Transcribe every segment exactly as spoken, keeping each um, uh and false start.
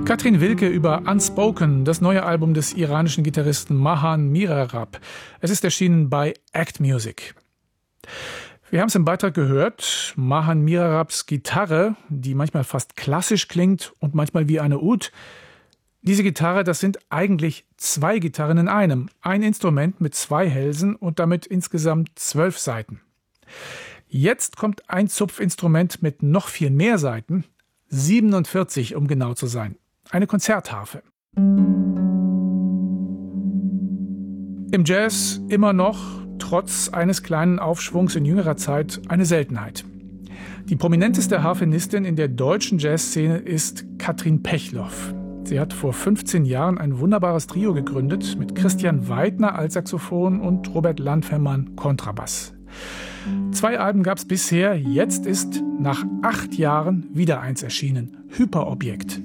Katrin Wilke über Unspoken, das neue Album des iranischen Gitarristen Mahan Mirarab. Es ist erschienen bei Act Music. Wir haben es im Beitrag gehört, Mahan Mirarabs Gitarre, die manchmal fast klassisch klingt und manchmal wie eine Oud. Diese Gitarre, das sind eigentlich zwei Gitarren in einem. Ein Instrument mit zwei Hälsen und damit insgesamt zwölf Saiten. Jetzt kommt ein Zupfinstrument mit noch viel mehr Saiten, siebenundvierzig, um genau zu sein. Eine Konzertharfe. Im Jazz immer noch, trotz eines kleinen Aufschwungs in jüngerer Zeit, eine Seltenheit. Die prominenteste Harfenistin in der deutschen Jazzszene ist Katrin Pechloff. Sie hat vor fünfzehn Jahren ein wunderbares Trio gegründet mit Christian Weidner als Saxophon und Robert Landfermann Kontrabass. Zwei Alben gab es bisher, jetzt ist nach acht Jahren wieder eins erschienen, Hyperobjekt.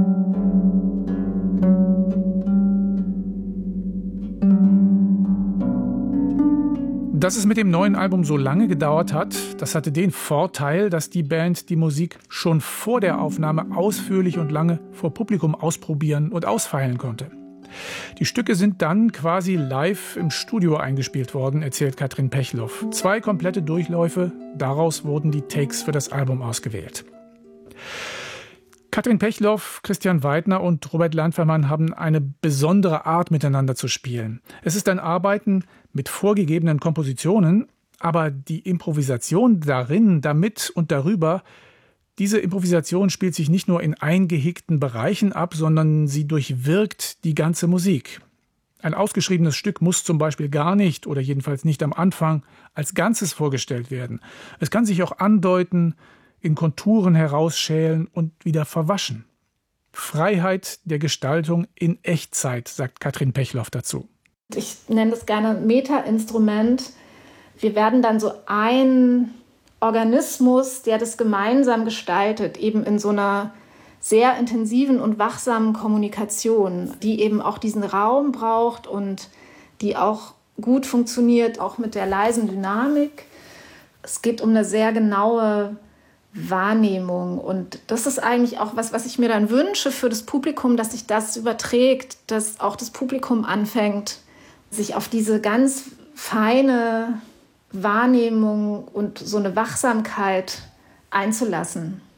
Dass es mit dem neuen Album so lange gedauert hat, das hatte den Vorteil, dass die Band die Musik schon vor der Aufnahme ausführlich und lange vor Publikum ausprobieren und ausfeilen konnte. Die Stücke sind dann quasi live im Studio eingespielt worden, erzählt Katrin Pechloff. Zwei komplette Durchläufe, daraus wurden die Takes für das Album ausgewählt. Katrin Pechloff, Christian Weidner und Robert Landfermann haben eine besondere Art, miteinander zu spielen. Es ist ein Arbeiten mit vorgegebenen Kompositionen, aber die Improvisation darin, damit und darüber, diese Improvisation spielt sich nicht nur in eingehegten Bereichen ab, sondern sie durchwirkt die ganze Musik. Ein ausgeschriebenes Stück muss zum Beispiel gar nicht, oder jedenfalls nicht am Anfang, als Ganzes vorgestellt werden. Es kann sich auch andeuten, in Konturen herausschälen und wieder verwaschen. Freiheit der Gestaltung in Echtzeit, sagt Katrin Pechloff dazu. Ich nenne das gerne Meta-Instrument. Wir werden dann so ein Organismus, der das gemeinsam gestaltet, eben in so einer sehr intensiven und wachsamen Kommunikation, die eben auch diesen Raum braucht und die auch gut funktioniert, auch mit der leisen Dynamik. Es geht um eine sehr genaue Wahrnehmung und das ist eigentlich auch was, was ich mir dann wünsche für das Publikum, dass sich das überträgt, dass auch das Publikum anfängt, sich auf diese ganz feine Wahrnehmung und so eine Wachsamkeit einzulassen.